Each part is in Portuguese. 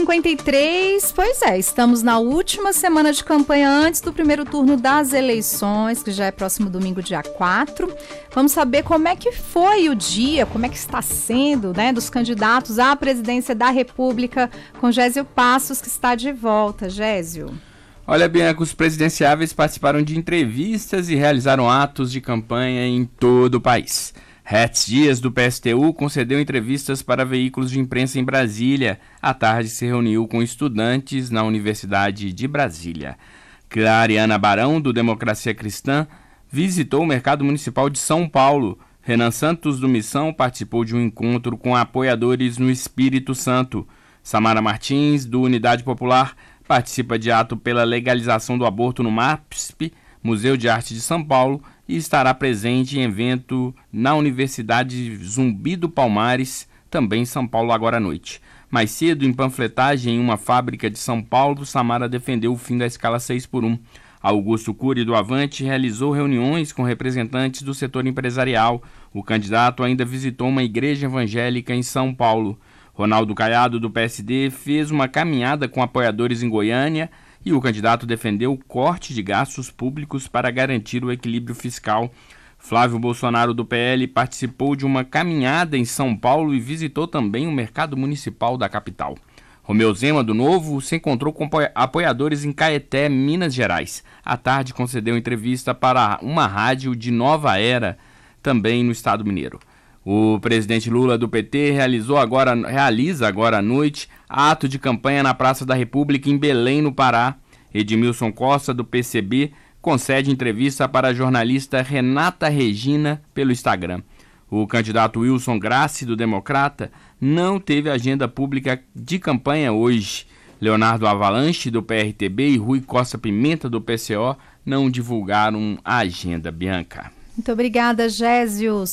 6h53, pois é, estamos na última semana de campanha antes do primeiro turno das eleições, que já é próximo domingo, dia 4. Vamos saber como é que foi o dia, como é que está sendo, né, dos candidatos à presidência da República, com Gésio Passos, que está de volta. Gésio. Olha, Bianca, os presidenciáveis participaram de entrevistas e realizaram atos de campanha em todo o país. Hertz Dias, do PSTU, concedeu entrevistas para veículos de imprensa em Brasília. À tarde se reuniu com estudantes na Universidade de Brasília. Clariana Barão, do Democracia Cristã, visitou o Mercado Municipal de São Paulo. Renan Santos, do Missão, participou de um encontro com apoiadores no Espírito Santo. Samara Martins, do Unidade Popular, participa de ato pela legalização do aborto no MASP, Museu de Arte de São Paulo, e estará presente em evento na Universidade Zumbi do Palmares, também em São Paulo, agora à noite. Mais cedo, em panfletagem em uma fábrica de São Paulo, Samara defendeu o fim da escala 6x1. Augusto Cury, do Avante, realizou reuniões com representantes do setor empresarial. O candidato ainda visitou uma igreja evangélica em São Paulo. Ronaldo Caiado, do PSD, fez uma caminhada com apoiadores em Goiânia e o candidato defendeu o corte de gastos públicos para garantir o equilíbrio fiscal. Flávio Bolsonaro, do PL, participou de uma caminhada em São Paulo e visitou também o mercado municipal da capital. Romeu Zema, do Novo, se encontrou com apoiadores em Caeté, Minas Gerais. À tarde, concedeu entrevista para uma rádio de Nova Era, também no estado mineiro. O presidente Lula, do PT, realiza agora à noite ato de campanha na Praça da República, em Belém, no Pará. Edmilson Costa, do PCB, concede entrevista para a jornalista Renata Regina pelo Instagram. O candidato Wilson Grassi, do Democrata, não teve agenda pública de campanha hoje. Leonardo Avalanche, do PRTB, e Rui Costa Pimenta, do PCO, não divulgaram a agenda. Bianca. Muito obrigada, Gésio.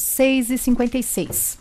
6h56.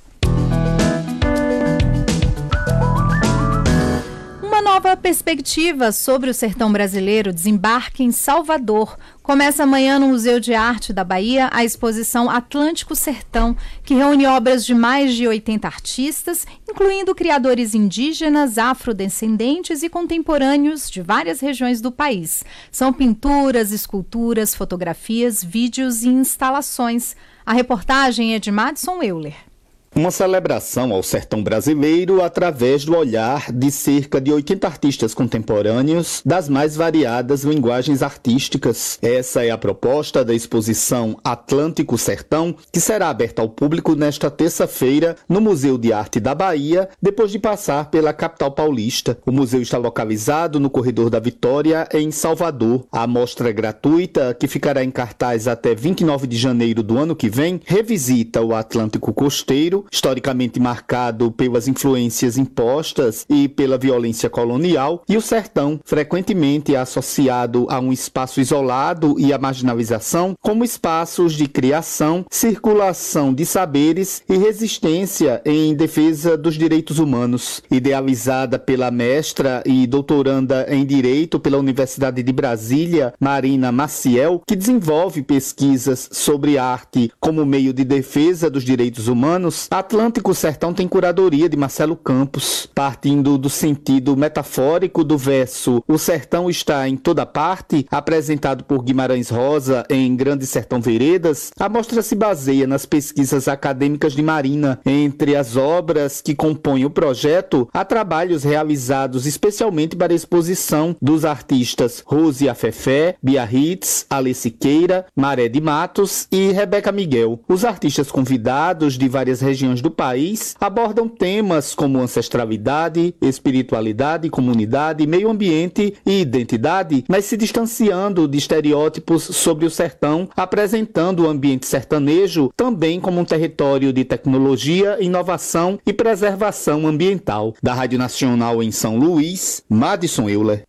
Uma nova perspectiva sobre o sertão brasileiro desembarque em Salvador. Começa amanhã no Museu de Arte da Bahia a exposição Atlântico Sertão, que reúne obras de mais de 80 artistas, incluindo criadores indígenas, afrodescendentes e contemporâneos de várias regiões do país. São pinturas, esculturas, fotografias, vídeos e instalações. A reportagem é de Madison Euler. Uma celebração ao sertão brasileiro através do olhar de cerca de 80 artistas contemporâneos das mais variadas linguagens artísticas. Essa é a proposta da exposição Atlântico Sertão, que será aberta ao público nesta terça-feira no Museu de Arte da Bahia, depois de passar pela capital paulista. O museu está localizado no Corredor da Vitória, em Salvador. A mostra gratuita, que ficará em cartaz até 29 de janeiro do ano que vem, revisita o Atlântico Costeiro, historicamente marcado pelas influências impostas e pela violência colonial, e o sertão, frequentemente associado a um espaço isolado e à marginalização, como espaços de criação, circulação de saberes e resistência em defesa dos direitos humanos. Idealizada pela mestra e doutoranda em Direito pela Universidade de Brasília, Marina Maciel, que desenvolve pesquisas sobre arte como meio de defesa dos direitos humanos, Atlântico Sertão tem curadoria de Marcelo Campos. Partindo do sentido metafórico do verso "O sertão está em toda parte", apresentado por Guimarães Rosa em Grande Sertão Veredas, a mostra se baseia nas pesquisas acadêmicas de Marina. Entre as obras que compõem o projeto, há trabalhos realizados especialmente para a exposição dos artistas Rose Afefé, Biarritz, Ale Siqueira, Maré de Matos e Rebeca Miguel. Os artistas convidados de várias regiões do país abordam temas como ancestralidade, espiritualidade, comunidade, meio ambiente e identidade, mas se distanciando de estereótipos sobre o sertão, apresentando o ambiente sertanejo também como um território de tecnologia, inovação e preservação ambiental. Da Rádio Nacional em São Luís, Madison Euler.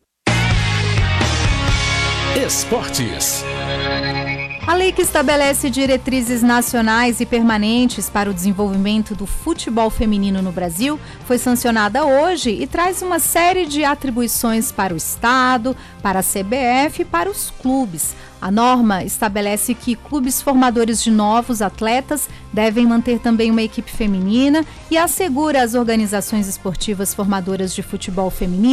Esportes. A lei que estabelece diretrizes nacionais e permanentes para o desenvolvimento do futebol feminino no Brasil foi sancionada hoje e traz uma série de atribuições para o Estado, para a CBF e para os clubes. A norma estabelece que clubes formadores de novos atletas devem manter também uma equipe feminina e assegura às organizações esportivas formadoras de futebol feminino